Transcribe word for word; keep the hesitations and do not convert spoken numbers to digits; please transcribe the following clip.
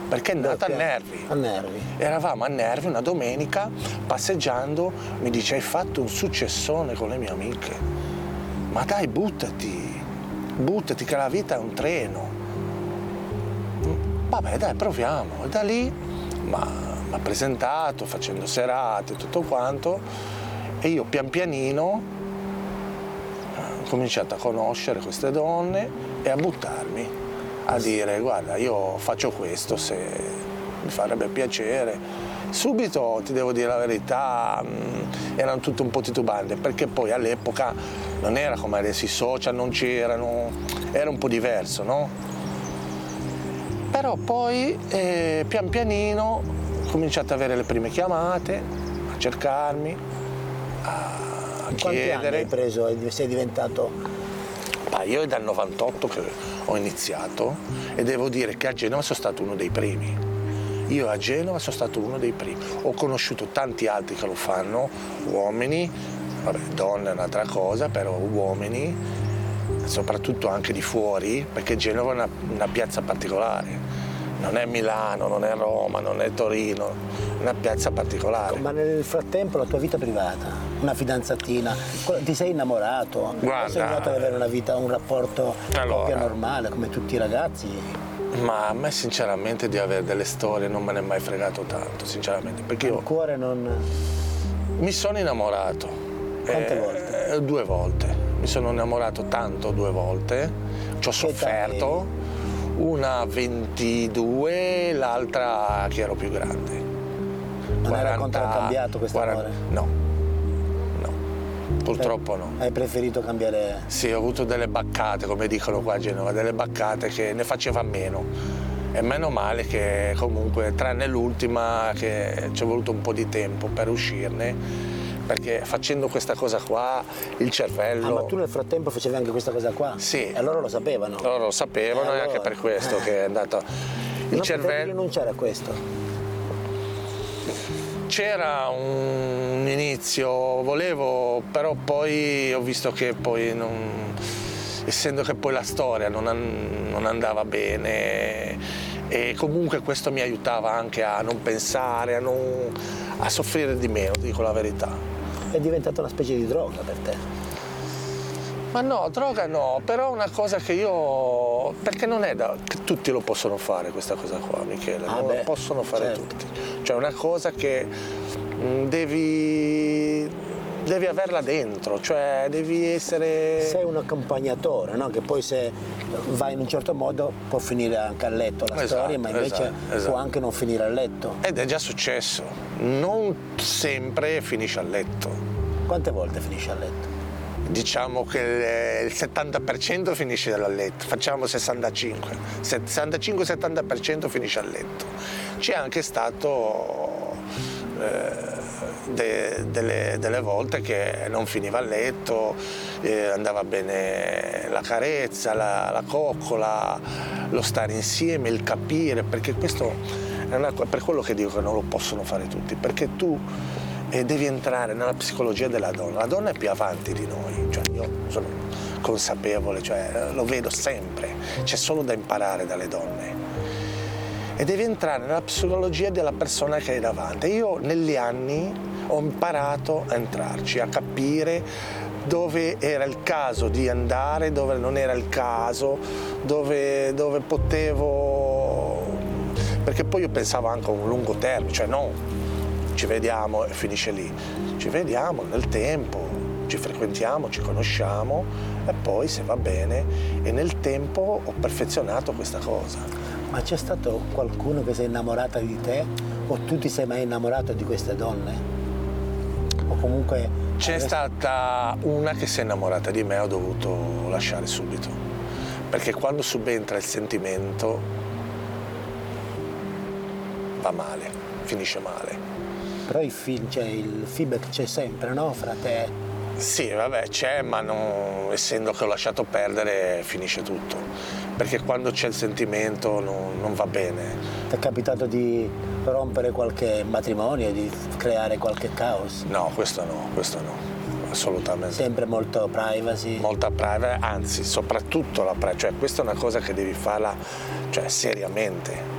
perché è nata a Nervi. A Nervi. Eravamo a Nervi una domenica, passeggiando, mi dice: hai fatto un successone con le mie amiche. Ma dai, buttati, buttati che la vita è un treno. Vabbè, dai, proviamo. E da lì mi ha presentato, facendo serate, tutto quanto, e io pian pianino ho cominciato a conoscere queste donne e a buttarmi, a dire: guarda, io faccio questo, se mi farebbe piacere. Subito, ti devo dire la verità, mh, erano tutte un po' titubanti, perché poi all'epoca non era come adesso, i social non c'erano, era un po' diverso, no? Però poi eh, pian pianino ho cominciato ad avere le prime chiamate, a cercarmi, a Quanti chiedere. anni hai preso e sei diventato? Ma io è dal novantotto che ho iniziato e devo dire che a Genova sono stato uno dei primi. Io a Genova sono stato uno dei primi. Ho conosciuto tanti altri che lo fanno, uomini, vabbè, donne è un'altra cosa, però uomini, soprattutto anche di fuori, perché Genova è una, una piazza particolare. Non è Milano, non è Roma, non è Torino, è una piazza particolare. Ma nel frattempo la tua vita privata, una fidanzatina, ti sei innamorato? Guarda, sei arrivato ad avere una vita, un rapporto allora, coppia normale come tutti i ragazzi? Ma a me sinceramente di avere delle storie non me ne è mai fregato tanto, sinceramente, perché io il cuore non... mi sono innamorato. Quante eh, volte? Due volte. Mi sono innamorato tanto due volte, ci ho sofferto, una ventidue, l'altra che ero più grande. Non quaranta, era contraccambiato questo amore? No, no, purtroppo no. Hai preferito cambiare? Sì, ho avuto delle baccate, come dicono qua a Genova, delle baccate che ne faceva meno. E meno male che comunque, tranne l'ultima, che ci è voluto un po' di tempo per uscirne, perché facendo questa cosa qua il cervello... Ah, ma tu nel frattempo facevi anche questa cosa qua? Sì. E loro lo sapevano? Loro lo sapevano e, allora... anche per questo che è andato... Il non cervello... potevi rinunciare a questo? C'era un inizio, volevo, però poi ho visto che poi non... essendo che poi la storia non, an... non andava bene, e comunque questo mi aiutava anche a non pensare, a, non... a soffrire di meno, dico la verità. È diventata una specie di droga per te? Ma no, droga no, però una cosa che io... perché non è da... che tutti lo possono fare questa cosa qua, Michele, ah non beh, lo possono fare certo. tutti. Cioè una cosa che mh, devi... devi averla dentro, cioè devi essere... Sei un accompagnatore, no? Che poi se vai in un certo modo può finire anche a letto la Esatto, storia, ma invece esatto, esatto. può anche non finire a letto. Ed è già successo, non sempre finisce a letto. Quante volte finisce a letto? Diciamo che il settanta per cento finisce a letto, facciamo sessantacinque, sessantacinque settanta per cento finisce a letto. C'è anche stato eh, de, delle, delle volte che non finiva a letto, eh, andava bene la carezza, la, la coccola, lo stare insieme, il capire, perché questo è una, per quello che dico che non lo possono fare tutti, perché tu e devi entrare nella psicologia della donna. La donna è più avanti di noi, cioè io sono consapevole, cioè lo vedo sempre, c'è solo da imparare dalle donne. E devi entrare nella psicologia della persona che hai davanti. Io negli anni ho imparato a entrarci, a capire dove era il caso di andare, dove non era il caso, dove, dove potevo... Perché poi io pensavo anche a un lungo termine, cioè no, ci vediamo e finisce lì, ci vediamo nel tempo, ci frequentiamo, ci conosciamo e poi se va bene, e nel tempo ho perfezionato questa cosa. Ma c'è stato qualcuno che si è innamorata di te o tu ti sei mai innamorato di queste donne? O comunque... C'è adesso... stata una che si è innamorata di me e ho dovuto lasciare subito, perché quando subentra il sentimento va male, finisce male. Però il, film, cioè, il feedback c'è sempre, no? Fra te? Sì, vabbè, c'è, ma non, essendo che ho lasciato perdere finisce tutto. Perché quando c'è il sentimento non, non va bene. Ti è capitato di rompere qualche matrimonio, di creare qualche caos? No, questo no, questo no, assolutamente. Sempre molto privacy? Molta privacy, anzi, soprattutto la privacy. Cioè, questa è una cosa che devi farla, cioè, seriamente.